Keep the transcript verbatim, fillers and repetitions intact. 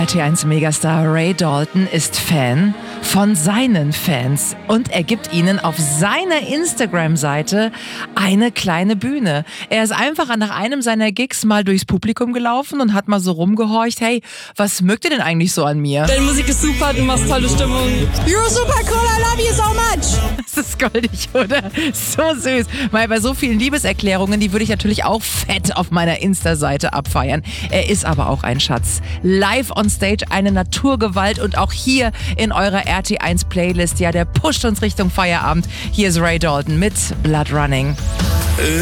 R T eins Megastar Ray Dalton ist Fan von seinen Fans und er gibt ihnen auf seiner Instagram-Seite eine kleine Bühne. Er ist einfach nach einem seiner Gigs mal durchs Publikum gelaufen und hat mal so rumgehorcht, hey, was mögt ihr denn eigentlich so an mir? Deine Musik ist super, du machst tolle Stimmung. You're super cool, I love you so much. Das ist goldig, oder? So süß. Weil bei so vielen Liebeserklärungen, die würde ich natürlich auch fett auf meiner Insta-Seite abfeiern. Er ist aber auch ein Schatz. Live on Stage eine Naturgewalt und auch hier in eurer R T eins Playlist, ja, der pusht uns Richtung Feierabend. Hier ist Ray Dalton mit Blood Running.